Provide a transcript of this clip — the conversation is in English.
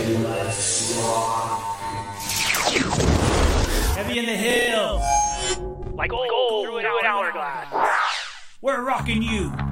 Heavy in the hills. Like gold through an hourglass. We're rocking you.